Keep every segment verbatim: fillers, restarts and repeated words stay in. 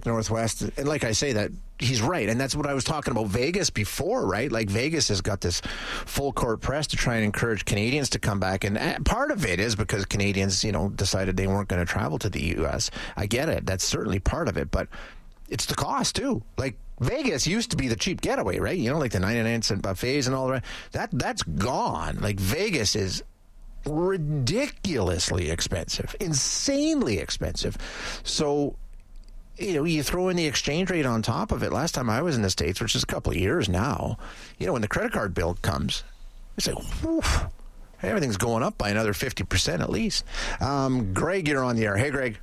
Northwest. And like I say, that he's right. And that's what I was talking about Vegas before, right? Like Vegas has got this full court press to try and encourage Canadians to come back. And part of it is because Canadians, you know, decided they weren't going to travel to the U S. I get it. That's certainly part of it. But it's the cost, too. Like, Vegas used to be the cheap getaway, right? You know, like the ninety-nine cent buffets and all that. That that's gone. Like, Vegas is ridiculously expensive, insanely expensive. So, you know, you throw in the exchange rate on top of it. Last time I was in the States, which is a couple of years now, you know, when the credit card bill comes, it's like, whew, everything's going up by another fifty percent at least. Um, Greg, you're on the air. Hey, Greg.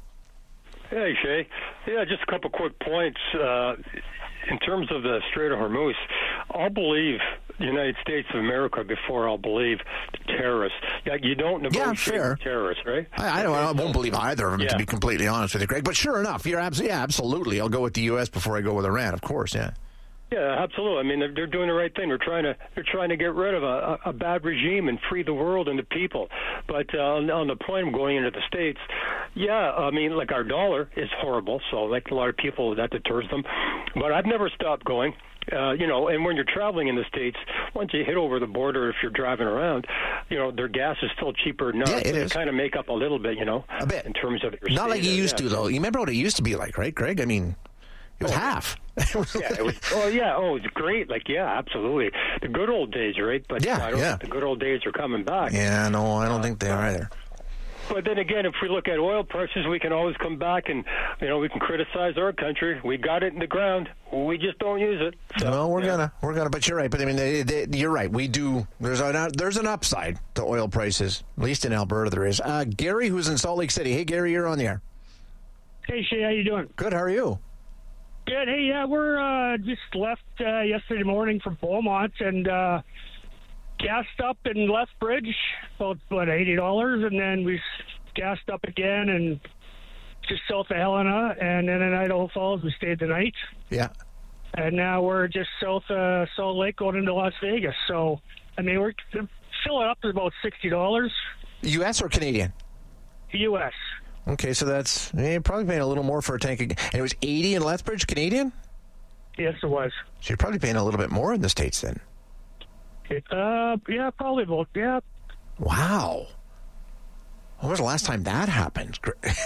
Hey, Shay. Yeah, just a couple quick points. Uh, in terms of the Strait of Hormuz, I'll believe the United States of America before I'll believe the terrorists. Yeah, you don't negotiate yeah, with terrorists, right? I, I don't. I won't believe either of them, yeah. to be completely honest with you, Greg. But sure enough, you're abs- yeah, absolutely. I'll go with the U S before I go with Iran, of course. Yeah. Yeah, absolutely. I mean, they're, they're doing the right thing. They're trying to they're trying to get rid of a, a bad regime and free the world and the people. But uh, on, on the point of going into the States, yeah, I mean, like our dollar is horrible. So, like a lot of people, that deters them. But I've never stopped going. Uh, you know, and when you're traveling in the States, once you hit over the border, if you're driving around, you know, their gas is still cheaper than us. Yeah, it so is. They kind of make up a little bit, you know, a bit in terms of your not like you there. used yeah. to, though. You remember what it used to be like, right, Greg? I mean, it was oh, half. yeah, it was, oh, yeah. Oh, it's great. Like, yeah, absolutely. The good old days, right? But yeah, I don't yeah. think the good old days are coming back. Yeah, no, I don't uh, think they are either. But then again, if we look at oil prices, we can always come back and, you know, we can criticize our country. We got it in the ground. We just don't use it. So, no, we're yeah. gonna, we're gonna. But you're right. But I mean, they, they, you're right. We do. There's an there's an upside to oil prices. At least in Alberta, there is. Uh, Gary, who's in Salt Lake City. Hey, Gary, you're on the air. Hey, Shay, how you doing? Good. How are you? Good. Hey, yeah, we're uh, just left uh, yesterday morning from Beaumont and uh, gassed up in Lethbridge, about what eighty dollars, and then we gassed up again and just south of Helena, and then in Idaho Falls we stayed the night. Yeah. And now we're just south of Salt Lake going into Las Vegas. So, I mean, we're filling up to about sixty dollars. U S or Canadian? U S. Okay, so that's you're probably paying a little more for a tank. And it was eighty in Lethbridge, Canadian? Yes, it was. So you're probably paying a little bit more in the States then. It, uh, yeah, probably about, yeah. Wow. When was the last time that happened?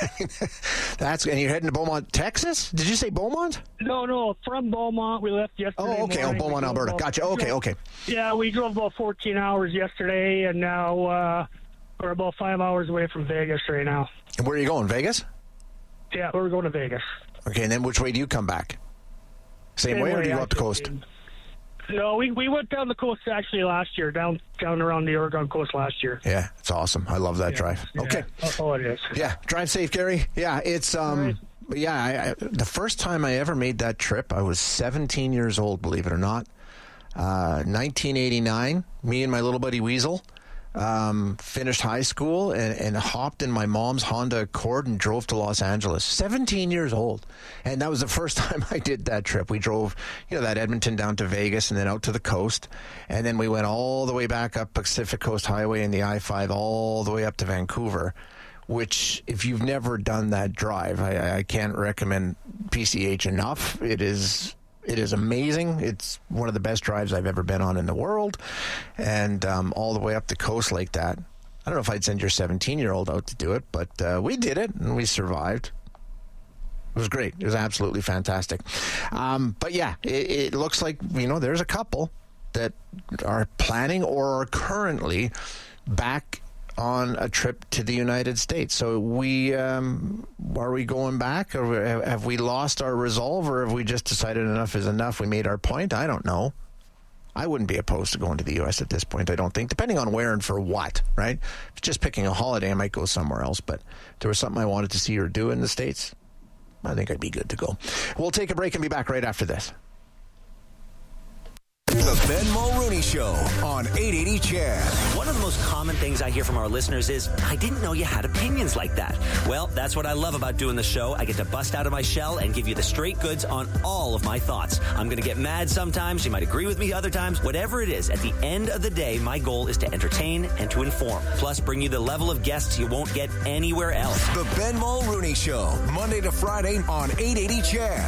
That's and you're heading to Beaumont, Texas? Did you say Beaumont? No, no, from Beaumont. We left yesterday. Oh, okay. morning. Oh, Beaumont, Alberta. About, Gotcha. Okay, okay. Yeah, we drove about fourteen hours yesterday, and now uh, we're about five hours away from Vegas right now. And where are you going? Vegas? Yeah, we're going to Vegas. Okay, and then which way do you come back? Same, Same way, or do you go up the coast? No, we we went down the coast actually last year, down down around the Oregon coast last year. Yeah, it's awesome. I love that yeah, drive. Yeah. Okay. Oh, it is. Yeah, drive safe, Gary. Yeah, it's um, right. yeah. I, I, the first time I ever made that trip, I was seventeen years old. Believe it or not, uh, nineteen eighty-nine. Me and my little buddy Weasel um, finished high school and, and hopped in my mom's Honda Accord and drove to Los Angeles. seventeen years old. And that was the first time I did that trip. We drove, you know, that Edmonton down to Vegas and then out to the coast. And then we went all the way back up Pacific Coast Highway and the I five all the way up to Vancouver, which if you've never done that drive, I, I can't recommend P C H enough. It is... It is amazing. It's one of the best drives I've ever been on in the world. And um, all the way up the coast like that. I don't know if I'd send your seventeen-year-old out to do it, but uh, we did it, and we survived. It was great. It was absolutely fantastic. Um, but, yeah, it, it looks like, you know, there's a couple that are planning or are currently back on a trip to the United States. So we um, are we going back, or have we lost our resolve, or have we just decided enough is enough? We made our point. I don't know. I wouldn't be opposed to going to the U S at this point, I don't think, depending on where and for what, right? If it's just picking a holiday, I might go somewhere else, but if there was something I wanted to see or do in the States, I think I'd be good to go. We'll take a break and be back right after this. The Ben Mulrooney Show on eight eighty C H E D. One of the most common things I hear from our listeners is, I didn't know you had opinions like that. Well, that's what I love about doing the show. I get to bust out of my shell and give you the straight goods on all of my thoughts. I'm going to get mad sometimes. You might agree with me other times. Whatever it is, at the end of the day, my goal is to entertain and to inform. Plus, bring you the level of guests you won't get anywhere else. The Ben Mulrooney Show, Monday to Friday on eight eighty C H E D.